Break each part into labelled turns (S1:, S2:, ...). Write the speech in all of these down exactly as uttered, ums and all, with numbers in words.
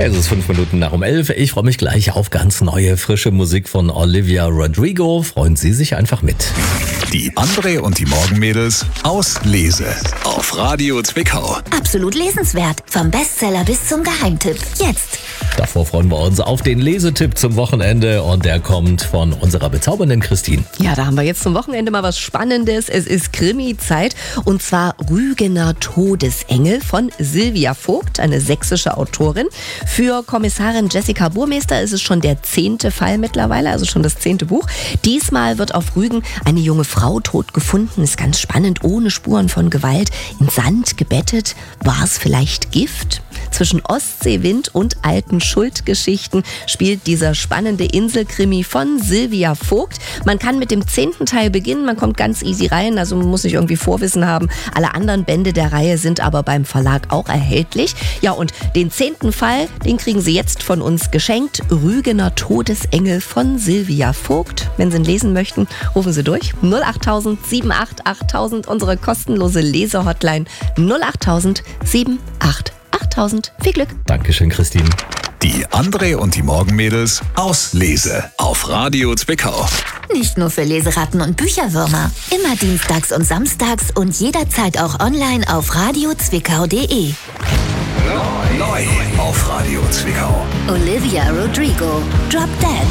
S1: Es ist fünf Minuten nach um elf. Ich freue mich gleich auf ganz neue, frische Musik von Olivia Rodrigo. Freuen Sie sich einfach mit.
S2: Die André und die Morgenmädels aus Lese auf Radio Zwickau.
S3: Absolut lesenswert. Vom Bestseller bis zum Geheimtipp. Jetzt.
S1: Davor freuen wir uns auf den Lesetipp zum Wochenende und der kommt von unserer bezaubernden Christine.
S4: Ja, da haben wir jetzt zum Wochenende mal was Spannendes. Es ist Krimi-Zeit und zwar Rügener Todesengel von Silvia Vogt, eine sächsische Autorin. Für Kommissarin Jessica Burmeister ist es schon der zehnte Fall mittlerweile, also schon das zehnte Buch. Diesmal wird auf Rügen eine junge Frau tot gefunden. Ist ganz spannend, ohne Spuren von Gewalt, in Sand gebettet. War es vielleicht Gift? Zwischen Ostseewind und alten Schuldgeschichten spielt dieser spannende Inselkrimi von Silvia Vogt. Man kann mit dem zehnten Teil beginnen, man kommt ganz easy rein, also man muss nicht irgendwie Vorwissen haben. Alle anderen Bände der Reihe sind aber beim Verlag auch erhältlich. Ja, und den zehnten Fall, den kriegen Sie jetzt von uns geschenkt. Rügener Todesengel von Silvia Vogt. Wenn Sie ihn lesen möchten, rufen Sie durch. null acht tausend sieben acht achttausend, unsere kostenlose Lesehotline. null acht tausend sieben acht achttausend. Viel Glück.
S1: Dankeschön, Christine.
S2: Die André und die Morgenmädels aus Lese auf Radio Zwickau.
S3: Nicht nur für Leseratten und Bücherwürmer. Immer dienstags und samstags und jederzeit auch online auf radio zwickau punkt de.
S2: Neu auf Radio Zwickau.
S3: Olivia Rodrigo. Drop Dead.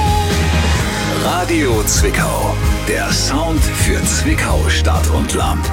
S2: Radio Zwickau. Der Sound für Zwickau, Stadt und Land.